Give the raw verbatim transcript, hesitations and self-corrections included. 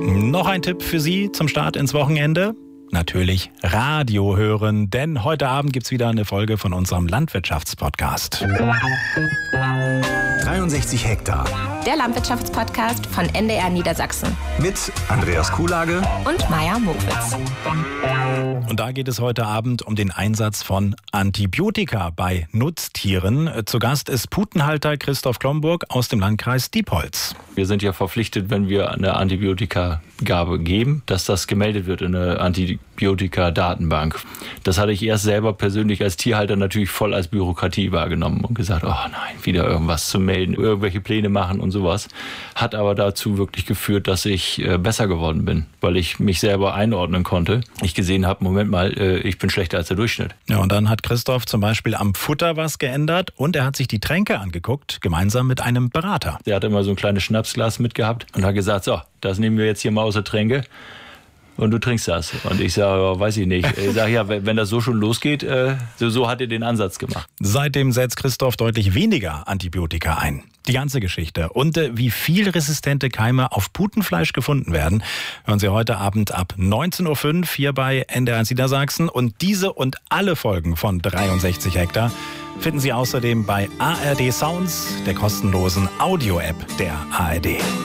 Noch ein Tipp für Sie zum Start ins Wochenende? Natürlich Radio hören, denn heute Abend gibt's wieder eine Folge von unserem Landwirtschaftspodcast. dreiundsechzig Hektar. Der Landwirtschaftspodcast von N D R Niedersachsen. Mit Andreas Kuhlage und Maja Mowitz. Und da geht es heute Abend um den Einsatz von Antibiotika bei Nutztieren. Zu Gast ist Putenhalter Christoph Klomburg aus dem Landkreis Diepholz. Wir sind ja verpflichtet, wenn wir eine Antibiotikagabe geben, dass das gemeldet wird in eine Antibiotika-Datenbank. Das hatte ich erst selber persönlich als Tierhalter natürlich voll als Bürokratie wahrgenommen und gesagt, oh nein, wieder irgendwas zu melden, irgendwelche Pläne machen und sowas. Hat aber dazu wirklich geführt, dass ich besser geworden bin, weil ich mich selber einordnen konnte. Ich gesehen habe, Moment mal, ich bin schlechter als der Durchschnitt. Ja, und dann hat Christoph zum Beispiel am Futter was geändert und er hat sich die Tränke angeguckt, gemeinsam mit einem Berater. Der hat immer so ein kleines Schnapsglas mitgehabt und hat gesagt, so, das nehmen wir jetzt hier mal aus der Tränke. Und du trinkst das. Und ich sage, ja, weiß ich nicht. Ich sage, ja, wenn das so schon losgeht, äh, so, so hat er den Ansatz gemacht. Seitdem setzt Christoph deutlich weniger Antibiotika ein. Die ganze Geschichte und äh, wie viel resistente Keime auf Putenfleisch gefunden werden, hören Sie heute Abend ab neunzehn Uhr fünf hier bei N D R eins Niedersachsen. Und diese und alle Folgen von dreiundsechzig Hektar finden Sie außerdem bei A R D Sounds, der kostenlosen Audio-App der A R D.